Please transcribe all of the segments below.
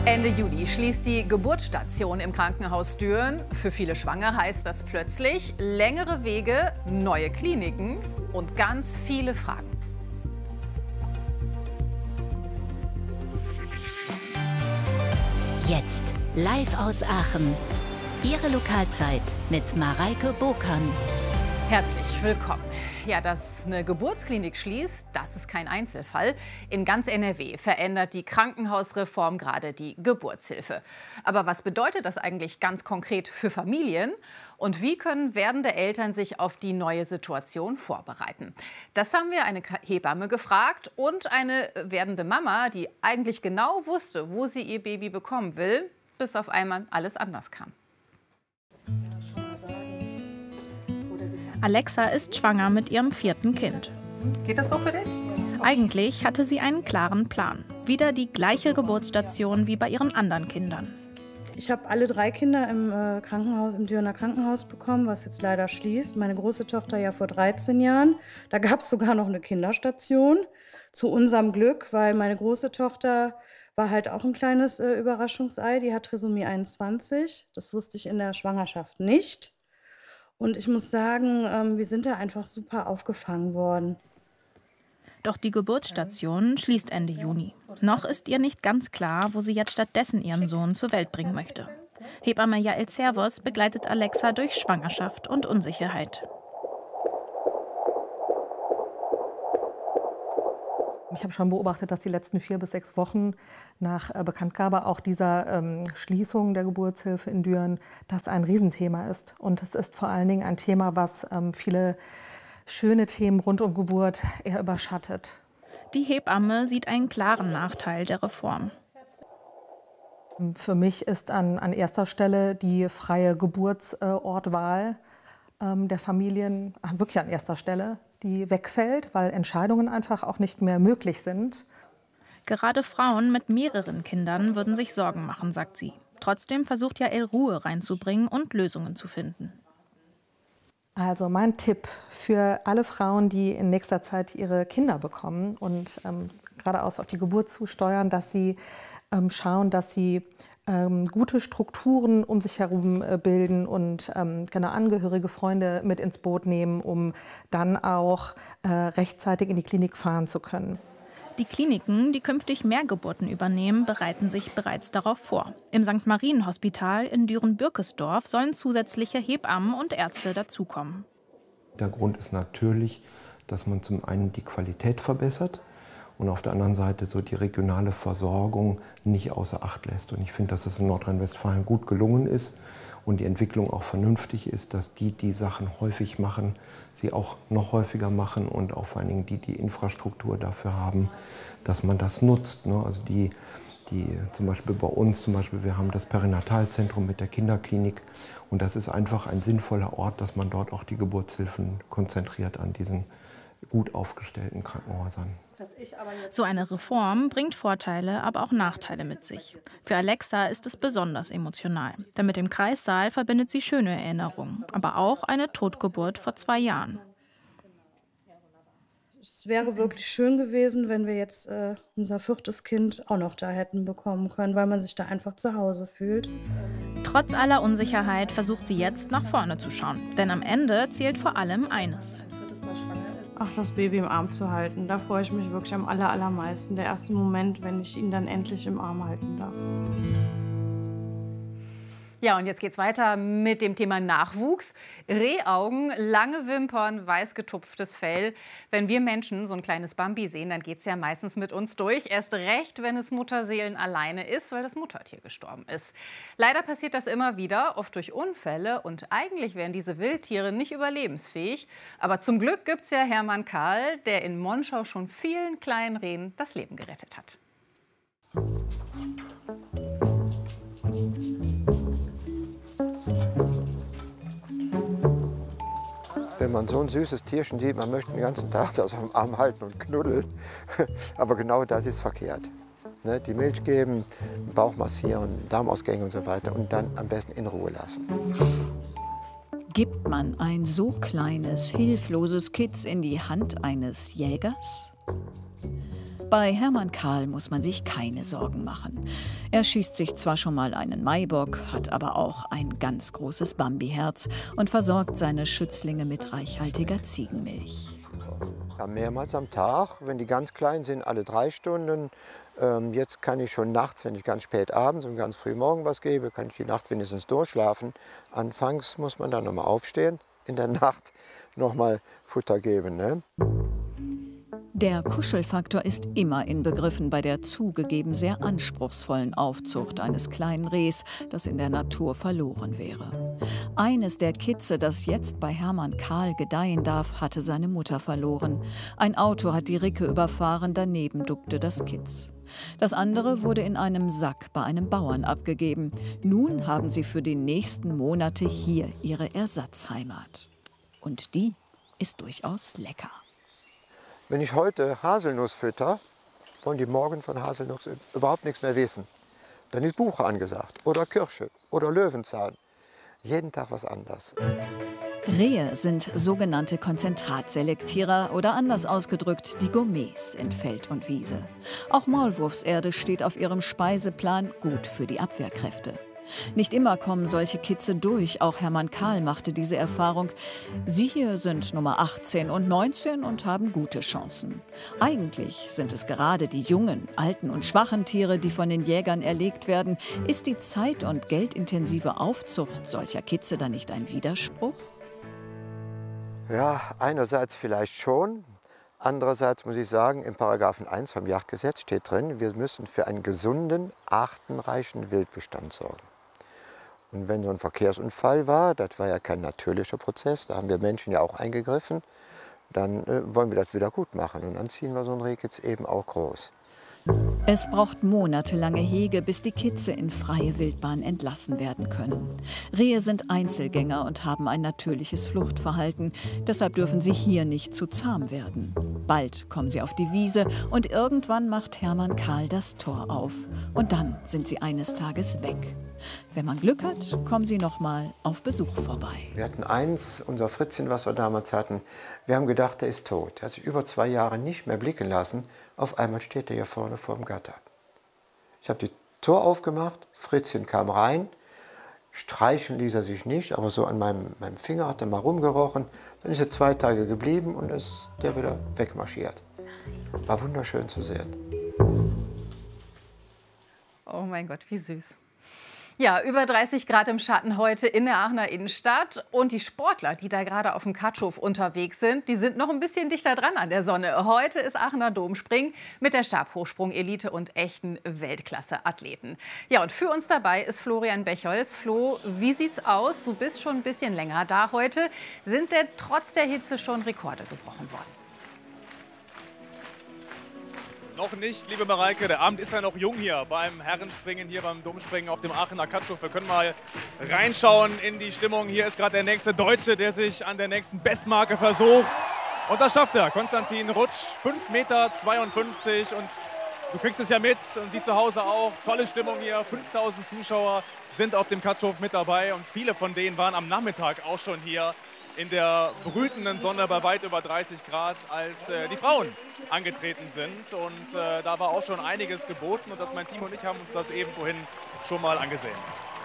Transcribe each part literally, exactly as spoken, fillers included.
Ende Juli schließt die Geburtsstation im Krankenhaus Düren. Für viele Schwangere heißt das plötzlich längere Wege, neue Kliniken und ganz viele Fragen. Jetzt live aus Aachen. Ihre Lokalzeit mit Mareike Bokan. Herzlich willkommen. Ja, dass eine Geburtsklinik schließt, das ist kein Einzelfall. In ganz N R W verändert die Krankenhausreform gerade die Geburtshilfe. Aber was bedeutet das eigentlich ganz konkret für Familien? Und wie können werdende Eltern sich auf die neue Situation vorbereiten? Das haben wir eine Hebamme gefragt und eine werdende Mama, die eigentlich genau wusste, wo sie ihr Baby bekommen will, bis auf einmal alles anders kam. Alexa ist schwanger mit ihrem vierten Kind. Geht das so für dich? Eigentlich hatte sie einen klaren Plan. Wieder die gleiche Geburtsstation wie bei ihren anderen Kindern. Ich habe alle drei Kinder im äh, Krankenhaus, im Dürener Krankenhaus bekommen, was jetzt leider schließt. Meine große Tochter ja vor dreizehn Jahren. Da gab es sogar noch eine Kinderstation. Zu unserem Glück, weil meine große Tochter war halt auch ein kleines äh, Überraschungsei. Die hat Trisomie einundzwanzig. Das wusste ich in der Schwangerschaft nicht. Und ich muss sagen, ähm, wir sind da einfach super aufgefangen worden. Doch die Geburtsstation schließt Ende Juni. Noch ist ihr nicht ganz klar, wo sie jetzt stattdessen ihren Sohn zur Welt bringen möchte. Hebamme Jael Servos begleitet Alexa durch Schwangerschaft und Unsicherheit. Ich habe schon beobachtet, dass die letzten vier bis sechs Wochen nach äh, Bekanntgabe auch dieser ähm, Schließung der Geburtshilfe in Düren, das ein Riesenthema ist. Und es ist vor allen Dingen ein Thema, was ähm, viele schöne Themen rund um Geburt eher überschattet. Die Hebamme sieht einen klaren Nachteil der Reform. Für mich ist an, an erster Stelle die freie Geburtsortwahl ähm, der Familien wirklich an erster Stelle, die wegfällt, weil Entscheidungen einfach auch nicht mehr möglich sind. Gerade Frauen mit mehreren Kindern würden sich Sorgen machen, sagt sie. Trotzdem versucht Jael Ruhe reinzubringen und Lösungen zu finden. Also mein Tipp für alle Frauen, die in nächster Zeit ihre Kinder bekommen und ähm, geradeaus auf die Geburt zusteuern, dass sie ähm, schauen, dass sie ähm, gute Strukturen um sich herum äh, bilden und ähm, genau Angehörige, Freunde mit ins Boot nehmen, um dann auch äh, rechtzeitig in die Klinik fahren zu können. Die Kliniken, die künftig mehr Geburten übernehmen, bereiten sich bereits darauf vor. Im Sankt Marien-Hospital in Düren-Bürkesdorf sollen zusätzliche Hebammen und Ärzte dazukommen. Der Grund ist natürlich, dass man zum einen die Qualität verbessert und auf der anderen Seite so die regionale Versorgung nicht außer Acht lässt. Und ich finde, dass es in Nordrhein-Westfalen gut gelungen ist und die Entwicklung auch vernünftig ist, dass die, die Sachen häufig machen, sie auch noch häufiger machen und auch vor allen Dingen die, die Infrastruktur dafür haben, dass man das nutzt. Ne? Also die, die zum Beispiel bei uns, zum Beispiel, wir haben das Perinatalzentrum mit der Kinderklinik und das ist einfach ein sinnvoller Ort, dass man dort auch die Geburtshilfen konzentriert an diesen gut aufgestellten Krankenhäusern. So eine Reform bringt Vorteile, aber auch Nachteile mit sich. Für Alexa ist es besonders emotional, denn mit dem Kreissaal verbindet sie schöne Erinnerungen, aber auch eine Totgeburt vor zwei Jahren. Es wäre wirklich schön gewesen, wenn wir jetzt äh, unser viertes Kind auch noch da hätten bekommen können, weil man sich da einfach zu Hause fühlt. Trotz aller Unsicherheit versucht sie jetzt nach vorne zu schauen, denn am Ende zählt vor allem eines. Ach, das Baby im Arm zu halten, da freue ich mich wirklich am aller, allermeisten. Der erste Moment, wenn ich ihn dann endlich im Arm halten darf. Ja, und jetzt geht's weiter mit dem Thema Nachwuchs. Rehaugen, lange Wimpern, weiß getupftes Fell. Wenn wir Menschen so ein kleines Bambi sehen, dann geht's ja meistens mit uns durch. Erst recht, wenn es Mutterseelen alleine ist, weil das Muttertier gestorben ist. Leider passiert das immer wieder, oft durch Unfälle. Und eigentlich wären diese Wildtiere nicht überlebensfähig. Aber zum Glück gibt's ja Hermann Karl, der in Monschau schon vielen kleinen Rehen das Leben gerettet hat. Wenn man so ein süßes Tierchen sieht, man möchte den ganzen Tag das auf dem Arm halten und knuddeln. Aber genau das ist verkehrt. Ne? Die Milch geben, Bauch massieren, Darmausgänge und so weiter und dann am besten in Ruhe lassen. Gibt man ein so kleines, hilfloses Kitz in die Hand eines Jägers? Bei Hermann Karl muss man sich keine Sorgen machen. Er schießt sich zwar schon mal einen Maibock, hat aber auch ein ganz großes Bambi-Herz und versorgt seine Schützlinge mit reichhaltiger Ziegenmilch. Ja, mehrmals am Tag, wenn die ganz klein sind, alle drei Stunden. Ähm, jetzt kann ich schon nachts, wenn ich ganz spät abends und ganz früh morgen was gebe, kann ich die Nacht wenigstens durchschlafen. Anfangs muss man dann nochmal aufstehen, in der Nacht nochmal Futter geben. Ne? Der Kuschelfaktor ist immer inbegriffen bei der zugegeben sehr anspruchsvollen Aufzucht eines kleinen Rehs, das in der Natur verloren wäre. Eines der Kitze, das jetzt bei Hermann Karl gedeihen darf, hatte seine Mutter verloren. Ein Auto hat die Ricke überfahren, daneben duckte das Kitz. Das andere wurde in einem Sack bei einem Bauern abgegeben. Nun haben sie für die nächsten Monate hier ihre Ersatzheimat. Und die ist durchaus lecker. Wenn ich heute Haselnuss fütter, wollen die morgen von Haselnuss überhaupt nichts mehr wissen. Dann ist Buche angesagt oder Kirsche oder Löwenzahn. Jeden Tag was anderes. Rehe sind sogenannte Konzentratselektierer oder anders ausgedrückt die Gourmets in Feld und Wiese. Auch Maulwurfserde steht auf ihrem Speiseplan, gut für die Abwehrkräfte. Nicht immer kommen solche Kitze durch, auch Hermann Karl machte diese Erfahrung. Sie hier sind Nummer achtzehn und neunzehn und haben gute Chancen. Eigentlich sind es gerade die jungen, alten und schwachen Tiere, die von den Jägern erlegt werden. Ist die zeit- und geldintensive Aufzucht solcher Kitze dann nicht ein Widerspruch? Ja, einerseits vielleicht schon. Andererseits muss ich sagen, im Paragraphen eins vom Jagdgesetz steht drin, wir müssen für einen gesunden, artenreichen Wildbestand sorgen. Und wenn so ein Verkehrsunfall war, das war ja kein natürlicher Prozess, da haben wir Menschen ja auch eingegriffen, dann äh, wollen wir das wieder gut machen. Und dann ziehen wir so ein Rehkitz eben auch groß. Es braucht monatelange Hege, bis die Kitze in freie Wildbahn entlassen werden können. Rehe sind Einzelgänger und haben ein natürliches Fluchtverhalten. Deshalb dürfen sie hier nicht zu zahm werden. Bald kommen sie auf die Wiese und irgendwann macht Hermann Karl das Tor auf. Und dann sind sie eines Tages weg. Wenn man Glück hat, kommen sie noch mal auf Besuch vorbei. Wir hatten eins, unser Fritzchen, was wir damals hatten. Wir haben gedacht, der ist tot. Er hat sich über zwei Jahre nicht mehr blicken lassen. Auf einmal steht er hier vorne vor dem Gatter. Ich habe die Tor aufgemacht, Fritzchen kam rein. Streichen ließ er sich nicht, aber so an meinem, meinem Finger hat er mal rumgerochen. Dann ist er zwei Tage geblieben und ist der wieder wegmarschiert. War wunderschön zu sehen. Oh mein Gott, wie süß. Ja, über dreißig Grad im Schatten heute in der Aachener Innenstadt. Und die Sportler, die da gerade auf dem Katschhof unterwegs sind, die sind noch ein bisschen dichter dran an der Sonne. Heute ist Aachener Domspringen mit der Stabhochsprung-Elite und echten Weltklasse-Athleten. Ja, und für uns dabei ist Florian Bechholz. Flo, wie sieht's aus? Du bist schon ein bisschen länger da heute. Sind denn trotz der Hitze schon Rekorde gebrochen worden? Noch nicht, liebe Mareike, der Abend ist ja noch jung hier beim Herrenspringen, hier beim Domspringen auf dem Aachener Katschhof. Wir können mal reinschauen in die Stimmung. Hier ist gerade der nächste Deutsche, der sich an der nächsten Bestmarke versucht. Und das schafft er, Konstantin Rutsch, fünf Meter zweiundfünfzig. Und du kriegst es ja mit und sie zu Hause auch. Tolle Stimmung hier, fünftausend Zuschauer sind auf dem Katschhof mit dabei. Und viele von denen waren am Nachmittag auch schon hier in der brütenden Sonne bei weit über dreißig Grad, als äh, die Frauen angetreten sind. Und äh, da war auch schon einiges geboten und das mein Team und ich haben uns das eben vorhin schon mal angesehen.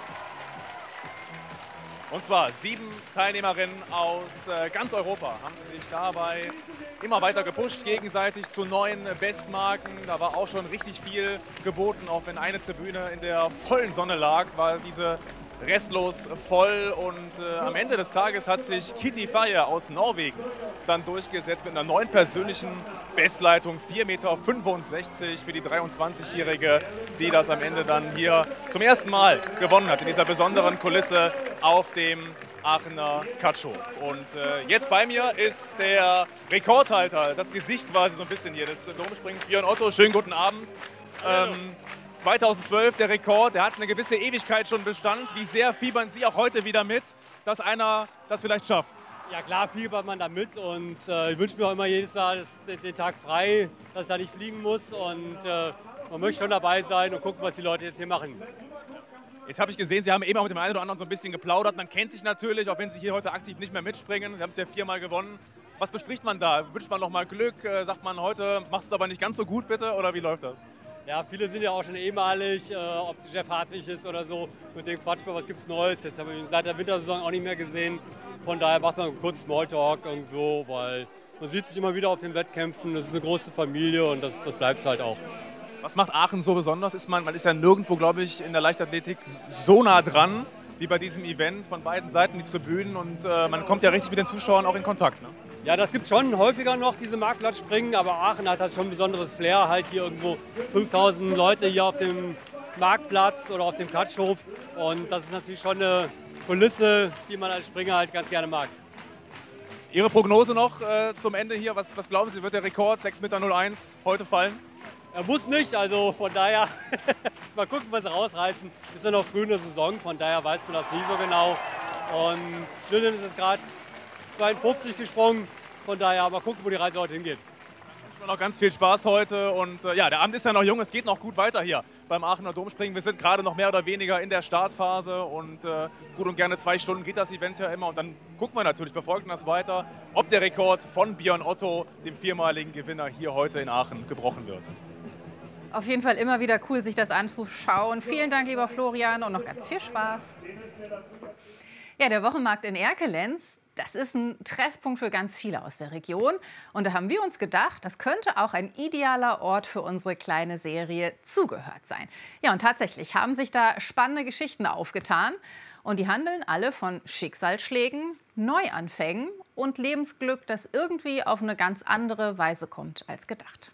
Und zwar sieben Teilnehmerinnen aus äh, ganz Europa haben sich dabei immer weiter gepusht, gegenseitig zu neuen Bestmarken. Da war auch schon richtig viel geboten, auch wenn eine Tribüne in der vollen Sonne lag, war diese restlos voll. Und äh, am Ende des Tages hat sich Kitty Faye aus Norwegen dann durchgesetzt mit einer neuen persönlichen Bestleitung, vier Meter fünfundsechzig für die dreiundzwanzigjährige, die das am Ende dann hier zum ersten Mal gewonnen hat, in dieser besonderen Kulisse auf dem Aachener Katschhof. Und äh, jetzt bei mir ist der Rekordhalter, das Gesicht quasi so ein bisschen hier des Domsprings, Björn Otto. Schönen guten Abend. Ähm, zweitausendzwölf der Rekord, der hat eine gewisse Ewigkeit schon Bestand. Wie sehr fiebern Sie auch heute wieder mit, dass einer das vielleicht schafft? Ja klar, fiebert man da mit und äh, ich wünsche mir auch immer jedes Mal das, den, den Tag frei, dass ich da nicht fliegen muss und äh, man möchte schon dabei sein und gucken, was die Leute jetzt hier machen. Jetzt habe ich gesehen, Sie haben eben auch mit dem einen oder anderen so ein bisschen geplaudert. Man kennt sich natürlich, auch wenn Sie hier heute aktiv nicht mehr mitspringen. Sie haben es ja viermal gewonnen. Was bespricht man da? Wünscht man noch mal Glück? Äh, sagt man heute, machst du es aber nicht ganz so gut bitte? Oder wie läuft das? Ja, viele sind ja auch schon ehemalig, äh, ob es Jeff Hartwig ist oder so. Mit dem quatscht man, was gibt's Neues? Jetzt haben wir ihn seit der Wintersaison auch nicht mehr gesehen. Von daher macht man kurz Smalltalk irgendwo, weil man sieht sich immer wieder auf den Wettkämpfen. Das ist eine große Familie und das, das bleibt es halt auch. Was macht Aachen so besonders? Ist man, man ist ja nirgendwo, glaube ich, in der Leichtathletik so nah dran wie bei diesem Event. Von beiden Seiten die Tribünen und äh, man kommt ja richtig mit den Zuschauern auch in Kontakt. Ne? Ja, das gibt schon häufiger noch, diese Marktplatzspringen, aber Aachen hat halt schon ein besonderes Flair. Halt hier irgendwo fünftausend Leute hier auf dem Marktplatz oder auf dem Katschhof. Und das ist natürlich schon eine Kulisse, die man als Springer halt ganz gerne mag. Ihre Prognose noch äh, zum Ende hier, was, was glauben Sie, wird der Rekord sechs Meter null eins heute fallen? Er muss nicht, also von daher mal gucken, was sie rausreißen. Ist ja noch früh in der Saison, von daher weiß man das nie so genau. Und Julian ist jetzt gerade zweiundfünfzig gesprungen, von daher mal gucken, wo die Reise heute hingeht. Ich wünsche noch ganz viel Spaß heute und äh, ja, der Abend ist ja noch jung, es geht noch gut weiter hier beim Aachener Domspringen. Wir sind gerade noch mehr oder weniger in der Startphase und äh, gut und gerne zwei Stunden geht das Event ja immer und dann gucken wir natürlich, verfolgen das weiter, ob der Rekord von Björn Otto, dem viermaligen Gewinner, hier heute in Aachen gebrochen wird. Auf jeden Fall immer wieder cool, sich das anzuschauen. Vielen Dank, lieber Florian, und noch ganz viel Spaß. Ja, der Wochenmarkt in Erkelenz, das ist ein Treffpunkt für ganz viele aus der Region. Und da haben wir uns gedacht, das könnte auch ein idealer Ort für unsere kleine Serie Zugehört sein. Ja, und tatsächlich haben sich da spannende Geschichten aufgetan. Und die handeln alle von Schicksalsschlägen, Neuanfängen und Lebensglück, das irgendwie auf eine ganz andere Weise kommt als gedacht.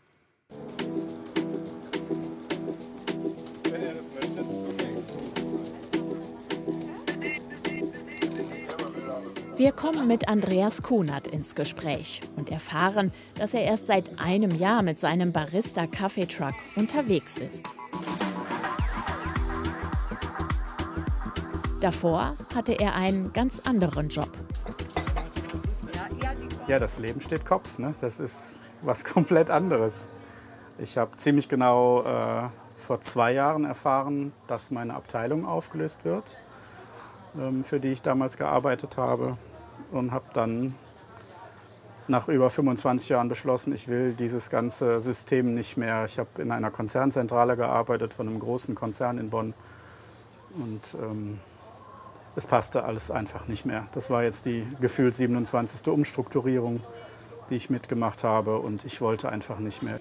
Wir kommen mit Andreas Kunert ins Gespräch und erfahren, dass er erst seit einem Jahr mit seinem Barista-Kaffeetruck unterwegs ist. Davor hatte er einen ganz anderen Job. Ja, das Leben steht Kopf, ne? Das ist was komplett anderes. Ich habe ziemlich genau äh, vor zwei Jahren erfahren, dass meine Abteilung aufgelöst wird, ähm, für die ich damals gearbeitet habe. Und habe dann nach über fünfundzwanzig Jahren beschlossen, ich will dieses ganze System nicht mehr. Ich habe in einer Konzernzentrale gearbeitet von einem großen Konzern in Bonn. Und ähm, es passte alles einfach nicht mehr. Das war jetzt die gefühlt siebenundzwanzigste Umstrukturierung, die ich mitgemacht habe. Und ich wollte einfach nicht mehr.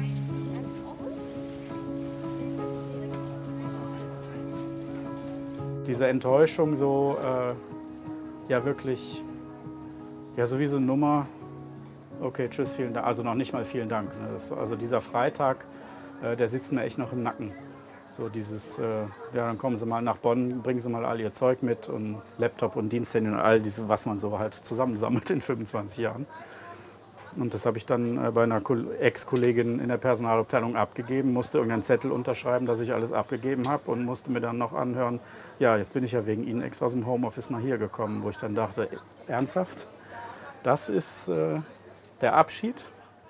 Diese Enttäuschung so, äh, ja wirklich, ja so wie so eine Nummer, okay, tschüss, vielen Dank, also noch nicht mal vielen Dank. Ne? Das, also dieser Freitag, äh, der sitzt mir echt noch im Nacken. So dieses, äh, ja dann kommen Sie mal nach Bonn, bringen Sie mal all Ihr Zeug mit und Laptop und Diensthandy und all diese, was man so halt zusammensammelt in fünfundzwanzig Jahren. Und das habe ich dann äh, bei einer Ex-Kollegin in der Personalabteilung abgegeben, musste irgendeinen Zettel unterschreiben, dass ich alles abgegeben habe und musste mir dann noch anhören, ja, jetzt bin ich ja wegen Ihnen extra aus dem Homeoffice nach hier gekommen, wo ich dann dachte, ernsthaft, das ist äh, der Abschied?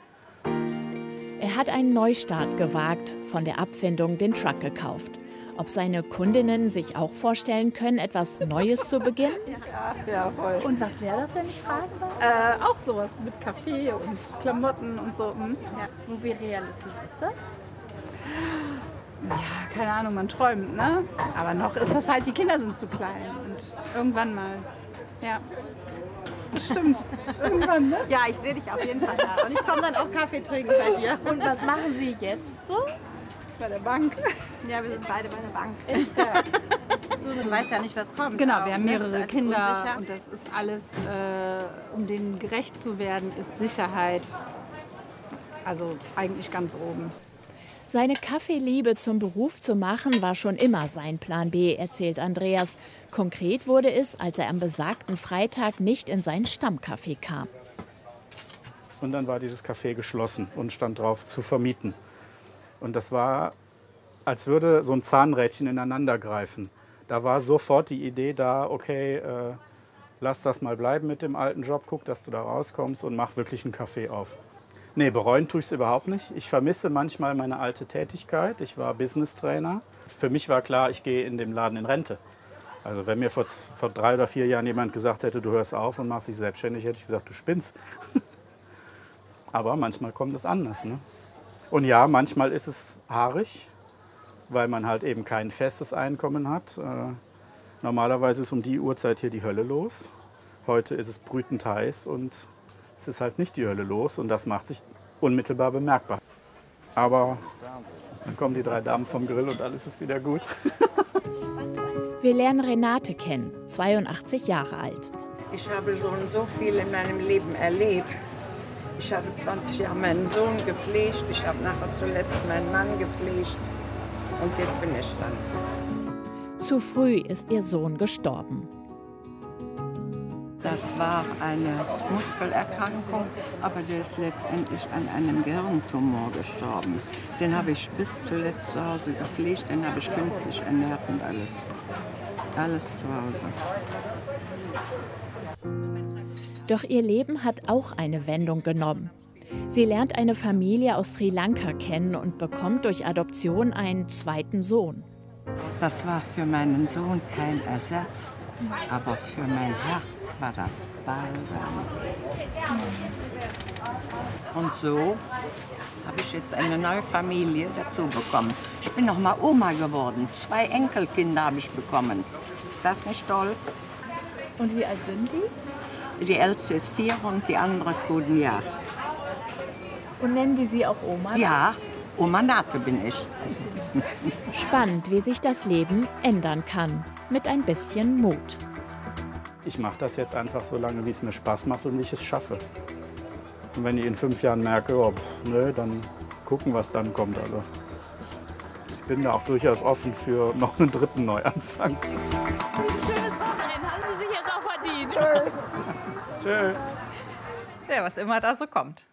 Er hat einen Neustart gewagt, von der Abfindung den Truck gekauft. Ob seine Kundinnen sich auch vorstellen können, etwas Neues zu beginnen? Ja, ja, voll. Und was wäre das, wenn ich fragen darf? Äh, auch sowas mit Kaffee und Klamotten und so. Hm? Ja. Und wie realistisch ist das? Ja, keine Ahnung, man träumt, ne? Aber noch ist das halt, die Kinder sind zu klein. Und irgendwann mal, ja. Stimmt. Irgendwann, ne? Ja, ich sehe dich auf jeden Fall da. Und ich komme dann auch Kaffee trinken bei dir. Und was machen Sie jetzt so? Bei der Bank. Ja, wir sind beide bei der Bank. Echt? Ja. So, du weißt ja nicht, was kommt. Genau, wir haben ne? mehrere Kinder unsicher. Und das ist alles, äh, um denen gerecht zu werden, ist Sicherheit, also eigentlich ganz oben. Seine Kaffeeliebe zum Beruf zu machen, war schon immer sein Plan B, erzählt Andreas. Konkret wurde es, als er am besagten Freitag nicht in seinen Stammcafé kam. Und dann war dieses Café geschlossen und stand drauf, zu vermieten. Und das war, als würde so ein Zahnrädchen ineinander greifen. Da war sofort die Idee da, okay, äh, lass das mal bleiben mit dem alten Job, guck, dass du da rauskommst und mach wirklich einen Café auf. Nee, bereuen tue ich es überhaupt nicht. Ich vermisse manchmal meine alte Tätigkeit. Ich war Business Trainer. Für mich war klar, ich gehe in dem Laden in Rente. Also wenn mir vor, vor drei oder vier Jahren jemand gesagt hätte, du hörst auf und machst dich selbstständig, hätte ich gesagt, du spinnst. Aber manchmal kommt es anders. Ne? Und ja, manchmal ist es haarig, weil man halt eben kein festes Einkommen hat. Äh, normalerweise ist um die Uhrzeit hier die Hölle los. Heute ist es brütend heiß und es ist halt nicht die Hölle los. Und das macht sich unmittelbar bemerkbar. Aber dann kommen die drei Damen vom Grill und alles ist wieder gut. Wir lernen Renate kennen, zweiundachtzig Jahre alt. Ich habe so und so viel in meinem Leben erlebt. Ich habe zwanzig Jahre meinen Sohn gepflegt, ich habe nachher zuletzt meinen Mann gepflegt und jetzt bin ich dran. Zu früh ist ihr Sohn gestorben. Das war eine Muskelerkrankung, aber der ist letztendlich an einem Gehirntumor gestorben. Den habe ich bis zuletzt zu Hause gepflegt, den habe ich künstlich ernährt und alles. Alles zu Hause. Doch ihr Leben hat auch eine Wendung genommen. Sie lernt eine Familie aus Sri Lanka kennen und bekommt durch Adoption einen zweiten Sohn. Das war für meinen Sohn kein Ersatz, aber für mein Herz war das Balsam. Und so habe ich jetzt eine neue Familie dazu bekommen. Ich bin noch mal Oma geworden. Zwei Enkelkinder habe ich bekommen. Ist das nicht toll? Und wie alt sind die? Die älteste ist vier und die andere ist gut ein Jahr. Und nennen die sie auch Oma? Ja, Oma Nate bin ich. Spannend, wie sich das Leben ändern kann. Mit ein bisschen Mut. Ich mache das jetzt einfach so lange, wie es mir Spaß macht und wie ich es schaffe. Und wenn ich in fünf Jahren merke, oh, pff, nö, dann gucken, was dann kommt. Also ich bin da auch durchaus offen für noch einen dritten Neuanfang. Schönes Wochenende, haben Sie sich jetzt auch verdient. Tschö. Ja, was immer da so kommt.